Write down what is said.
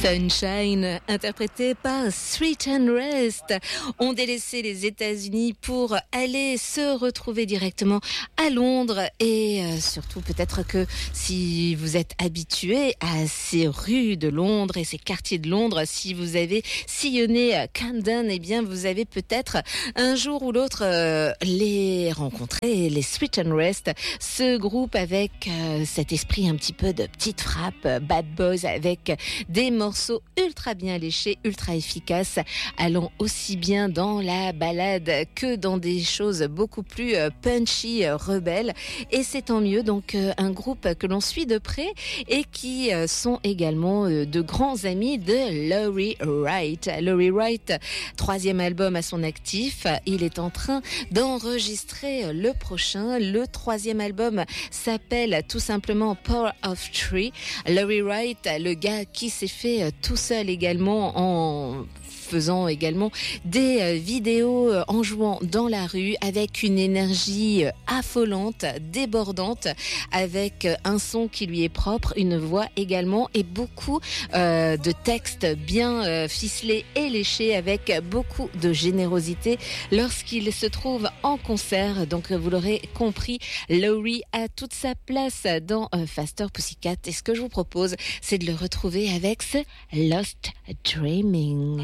Sunshine, interprété par Street and Rest, ont délaissé les États-Unis pour aller se retrouver directement à Londres et surtout peut-être que si vous êtes habitué à ces rues de Londres et ces quartiers de Londres, si vous avez sillonné Camden, eh bien vous avez peut-être un jour ou l'autre les rencontrés, les Street and Rest, ce groupe avec cet esprit un petit peu de petite frappe, bad boys, avec des morceaux ultra bien léchés, ultra efficaces, allant aussi bien dans la ballade que dans des choses beaucoup plus punchy, rebelles. Et c'est tant mieux, donc un groupe que l'on suit de près et qui sont également de grands amis de Laurie Wright. Laurie Wright, 3e album à son actif, il est en train d'enregistrer le prochain. Le 3e album s'appelle tout simplement Power of Three. Laurie Wright, le gars qui s'est fait tout seul également en faisant également des vidéos en jouant dans la rue avec une énergie affolante, débordante, avec un son qui lui est propre, une voix également et beaucoup de textes bien ficelés et léchés avec beaucoup de générosité lorsqu'il se trouve en concert. Donc vous l'aurez compris, Laurie a toute sa place dans Faster Pussycat et ce que je vous propose, c'est de le retrouver avec ce Lost Dreaming.